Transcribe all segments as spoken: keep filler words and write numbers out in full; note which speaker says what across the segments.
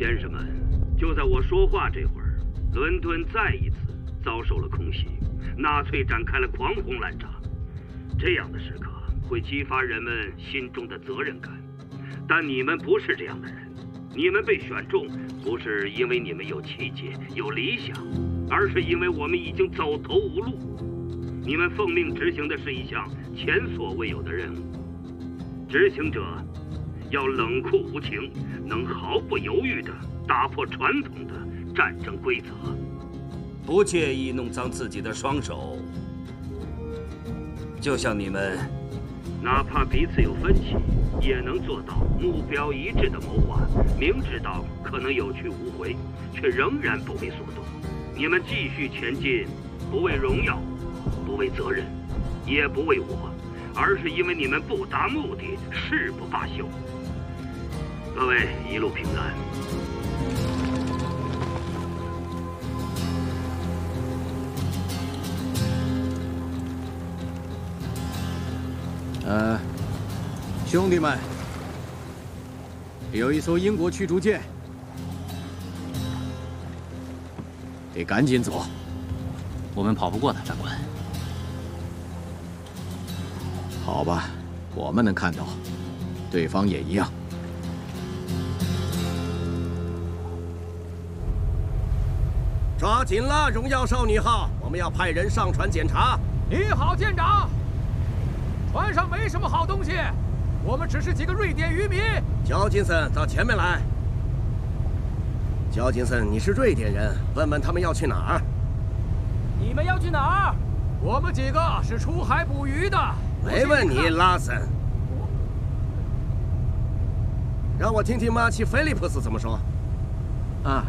Speaker 1: 先生们，就在我说话这会儿，伦敦再一次遭受了空袭，纳粹展开了狂轰滥炸。这样的时刻会激发人们心中的责任感，但你们不是这样的人。你们被选中，不是因为你们有气节、有理想，而是因为我们已经走投无路。你们奉命执行的是一项前所未有的任务，执行者要冷酷无情，能毫不犹豫地打破传统的战争规则，不介意弄脏自己的双手。就像你们，哪怕彼此有分歧，也能做到目标一致的谋划，明知道可能有去无回，却仍然不为所动。你们继续前进，不为荣耀，不为责任，也不为我，而是因为你们不达目的誓不罢休。各位一路平安。
Speaker 2: 呃，兄弟们，有一艘英国驱逐舰，得赶紧走。
Speaker 3: 我们跑不过他，长官。
Speaker 2: 好吧，我们能看到，对方也一样。
Speaker 4: 抓紧了，荣耀少女号！我们要派人上船检查。
Speaker 5: 你好，舰长。船上没什么好东西，我们只是几个瑞典渔民。
Speaker 4: 焦金森，到前面来。焦金森，你是瑞典人，问问他们要去哪儿。
Speaker 5: 你们要去哪儿？我们几个是出海捕鱼的。
Speaker 4: 没问你，拉森。让我听听马奇菲利普斯怎么说。
Speaker 2: 啊，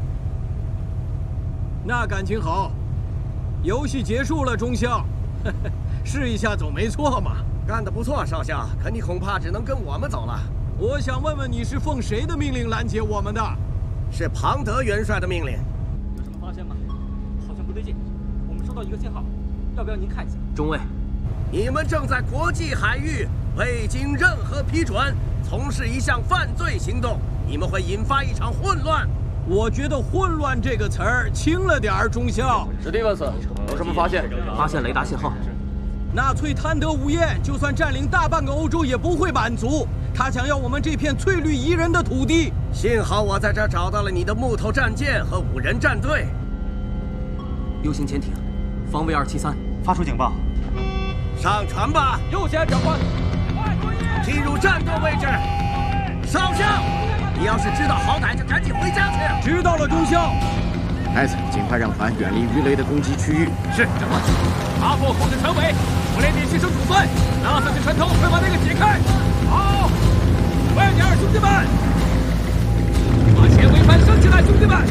Speaker 2: 那感情好。游戏结束了，中校。试一下总没错嘛。
Speaker 4: 干得不错，少校。可你恐怕只能跟我们走了。
Speaker 2: 我想问问，你是奉谁的命令拦截我们的？
Speaker 4: 是庞德元帅的命令。
Speaker 6: 有什么发现吗？好像不对劲。我们收到一个信号，要不要您看一下？
Speaker 3: 中尉，
Speaker 4: 你们正在国际海域未经任何批准从事一项犯罪行动，你们会引发一场混乱。
Speaker 2: 我觉得“混乱”这个词儿轻了点儿，中校。
Speaker 3: 史蒂文斯，有什么发现？
Speaker 6: 发现雷达信号。
Speaker 2: 纳粹贪得无厌，就算占领大半个欧洲也不会满足。他想要我们这片翠绿宜人的土地。
Speaker 4: 幸好我在这儿找到了你的木头战舰和五人战队。
Speaker 6: U型潜艇，方位二七三，发出警报。
Speaker 4: 上船吧，
Speaker 5: 右前长官，
Speaker 4: 进入战斗位置。少校，你要是知道好歹，就赶紧回家去。
Speaker 2: 知道了，中校。
Speaker 7: 孩子，尽快让船远离鱼雷的攻击区域。
Speaker 5: 是，长官。阿布控制船尾，弗雷迪牺牲主帅，拉上去船头，快把那个解开。好，快点，兄弟们！把前桅帆升起来，兄弟们！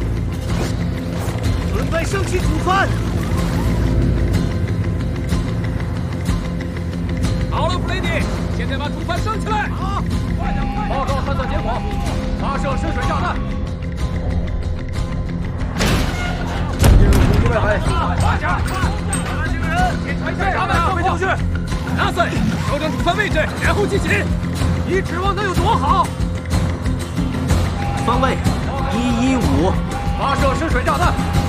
Speaker 4: 准备升起主帆。
Speaker 5: 好了，弗雷迪，现在把主帆升起来。好，快点，快点！报告探测结果，发射深水炸弹。
Speaker 7: 进入攻击位置。
Speaker 5: 快点！检查一下炸弹放回进去。拉森，调整主帆位置，然后进行。你指望能有多好？
Speaker 6: 方位一一五，
Speaker 5: 发射深水炸弹。